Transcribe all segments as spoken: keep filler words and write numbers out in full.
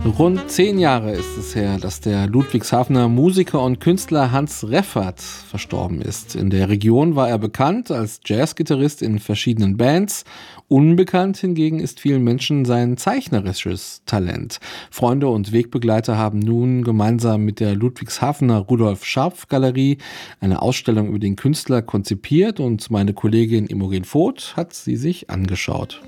Rund zehn Jahre ist es her, dass der Ludwigshafener Musiker und Künstler Hans Reffert verstorben ist. In der Region war er bekannt als Jazzgitarrist in verschiedenen Bands. Unbekannt hingegen ist vielen Menschen sein zeichnerisches Talent. Freunde und Wegbegleiter haben nun gemeinsam mit der Ludwigshafener Rudolf-Scharpf-Galerie eine Ausstellung über den Künstler konzipiert und meine Kollegin Imogen Voth hat sie sich angeschaut.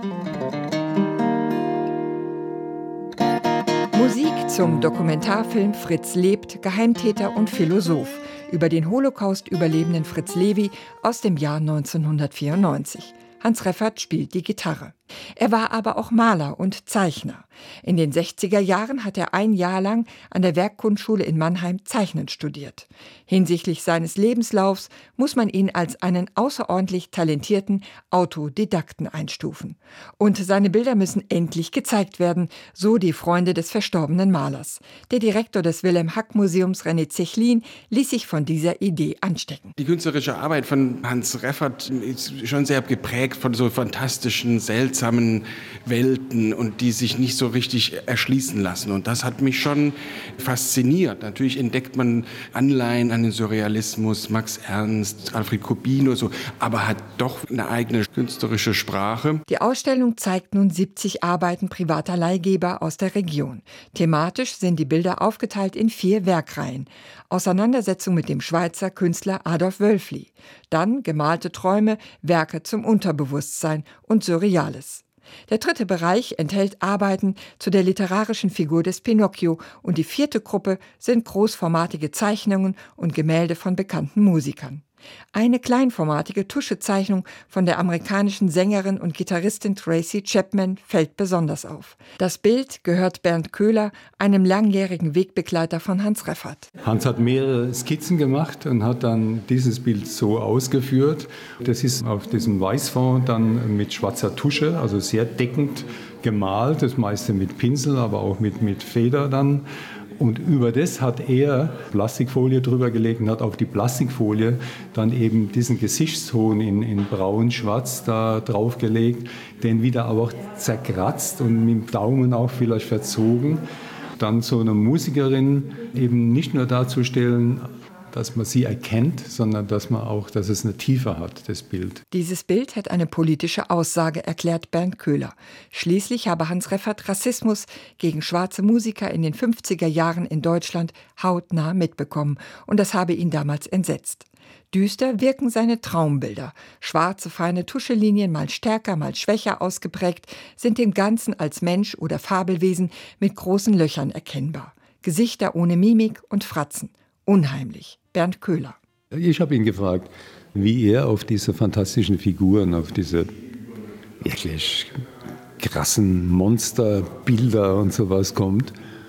Musik zum Dokumentarfilm Fritz lebt, Geheimtäter und Philosoph über den Holocaust-Überlebenden Fritz Lewy aus dem Jahr neunzehnhundertvierundneunzig. Hans Reffert spielt die Gitarre. Er war aber auch Maler und Zeichner. In den sechziger Jahren hat er ein Jahr lang an der Werkkunstschule in Mannheim Zeichnen studiert. Hinsichtlich seines Lebenslaufs muss man ihn als einen außerordentlich talentierten Autodidakten einstufen. Und seine Bilder müssen endlich gezeigt werden, so die Freunde des verstorbenen Malers. Der Direktor des Wilhelm-Hack-Museums, René Zechlin, ließ sich von dieser Idee anstecken. Die künstlerische Arbeit von Hans Reffert ist schon sehr geprägt von so fantastischen, seltsamen Welten und die sich nicht so richtig erschließen lassen. Und das hat mich schon fasziniert. Natürlich entdeckt man Anleihen an den Surrealismus, Max Ernst, Alfred Kubino, so, aber hat doch eine eigene künstlerische Sprache. Die Ausstellung zeigt nun siebzig Arbeiten privater Leihgeber aus der Region. Thematisch sind die Bilder aufgeteilt in vier Werkreihen. Auseinandersetzung mit dem Schweizer Künstler Adolf Wölfli. Dann gemalte Träume, Werke zum Unterbewusstsein und Surreales. Der dritte Bereich enthält Arbeiten zu der literarischen Figur des Pinocchio und die vierte Gruppe sind großformatige Zeichnungen und Gemälde von bekannten Musikern. Eine kleinformatige Tuschezeichnung von der amerikanischen Sängerin und Gitarristin Tracy Chapman fällt besonders auf. Das Bild gehört Bernd Köhler, einem langjährigen Wegbegleiter von Hans Reffert. Hans hat mehrere Skizzen gemacht und hat dann dieses Bild so ausgeführt. Das ist auf diesem Weißfond dann mit schwarzer Tusche, also sehr deckend gemalt, das meiste mit Pinsel, aber auch mit, mit Feder dann. Und über das hat er Plastikfolie drüber gelegt und hat auf die Plastikfolie dann eben diesen Gesichtston in, in braun-schwarz da draufgelegt, den wieder aber auch zerkratzt und mit dem Daumen auch vielleicht verzogen. Dann so eine Musikerin eben nicht nur darzustellen, dass man sie erkennt, sondern dass man auch, dass es eine Tiefe hat, das Bild. Dieses Bild hat eine politische Aussage, erklärt Bernd Köhler. Schließlich habe Hans Reffert Rassismus gegen schwarze Musiker in den fünfziger Jahren in Deutschland hautnah mitbekommen und das habe ihn damals entsetzt. Düster wirken seine Traumbilder. Schwarze, feine Tuschelinien, mal stärker, mal schwächer ausgeprägt, sind im Ganzen als Mensch oder Fabelwesen mit großen Löchern erkennbar. Gesichter ohne Mimik und Fratzen. Unheimlich. Bernd Köhler. Ich habe ihn gefragt, wie er auf diese fantastischen Figuren, auf diese wirklich krassen Monsterbilder und sowas kommt.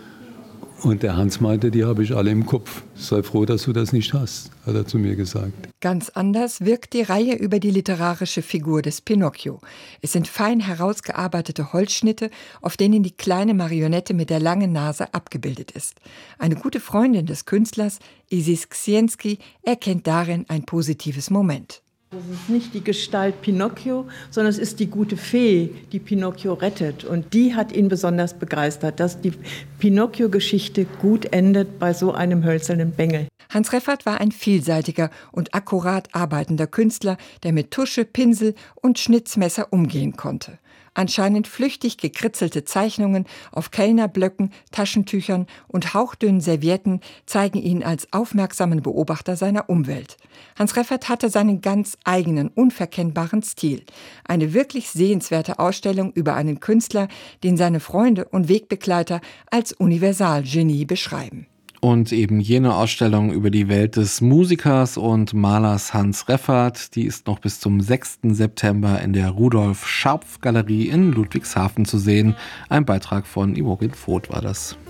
Und der Hans meinte, die habe ich alle im Kopf. Sei froh, dass du das nicht hast, hat er zu mir gesagt. Ganz anders wirkt die Reihe über die literarische Figur des Pinocchio. Es sind fein herausgearbeitete Holzschnitte, auf denen die kleine Marionette mit der langen Nase abgebildet ist. Eine gute Freundin des Künstlers, Isis Ksienski, erkennt darin ein positives Moment. Es ist nicht die Gestalt Pinocchio, sondern es ist die gute Fee, die Pinocchio rettet. Und die hat ihn besonders begeistert, dass die Pinocchio-Geschichte gut endet bei so einem hölzernen Bengel. Hans Reffert war ein vielseitiger und akkurat arbeitender Künstler, der mit Tusche, Pinsel und Schnitzmesser umgehen konnte. Anscheinend flüchtig gekritzelte Zeichnungen auf Kellnerblöcken, Taschentüchern und hauchdünnen Servietten zeigen ihn als aufmerksamen Beobachter seiner Umwelt. Hans Reffert hatte seinen ganz eigenen, unverkennbaren Stil. Eine wirklich sehenswerte Ausstellung über einen Künstler, den seine Freunde und Wegbegleiter als Universalgenie beschreiben. Und eben jene Ausstellung über die Welt des Musikers und Malers Hans Reffert, die ist noch bis zum sechsten September in der Rudolf-Scharpf-Galerie in Ludwigshafen zu sehen. Ein Beitrag von Imogen Voth war das.